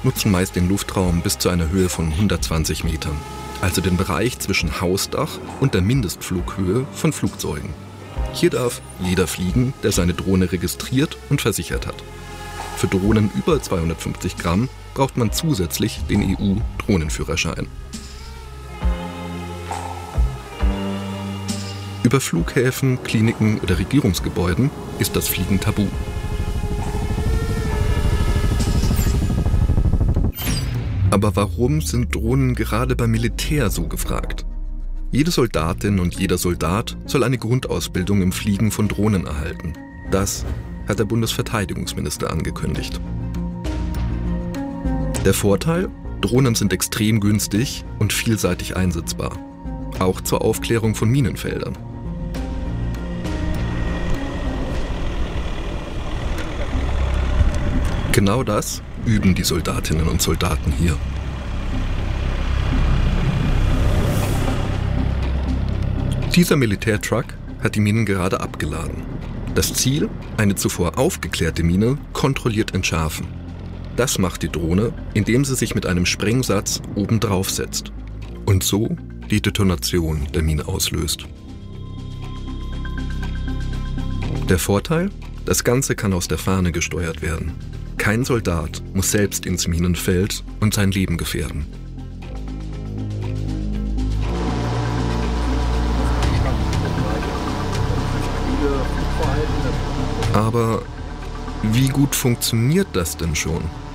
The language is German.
nutzen meist den Luftraum bis zu einer Höhe von 120 Metern, also den Bereich zwischen Hausdach und der Mindestflughöhe von Flugzeugen. Hier darf jeder fliegen, der seine Drohne registriert und versichert hat. Für Drohnen über 250 Gramm braucht man zusätzlich den EU-Drohnenführerschein. Über Flughäfen, Kliniken oder Regierungsgebäuden ist das Fliegen tabu. Aber warum sind Drohnen gerade beim Militär so gefragt? Jede Soldatin und jeder Soldat soll eine Grundausbildung im Fliegen von Drohnen erhalten. Das hat der Bundesverteidigungsminister angekündigt. Der Vorteil? Drohnen sind extrem günstig und vielseitig einsetzbar. Auch zur Aufklärung von Minenfeldern. Genau das üben die Soldatinnen und Soldaten hier. Dieser Militärtruck hat die Minen gerade abgeladen. Das Ziel? Eine zuvor aufgeklärte Mine kontrolliert entschärfen. Das macht die Drohne, indem sie sich mit einem Sprengsatz obendrauf setzt und so die Detonation der Mine auslöst. Der Vorteil? Das Ganze kann aus der Ferne gesteuert werden. Kein Soldat muss selbst ins Minenfeld und sein Leben gefährden. Aber wie gut funktioniert das denn schon?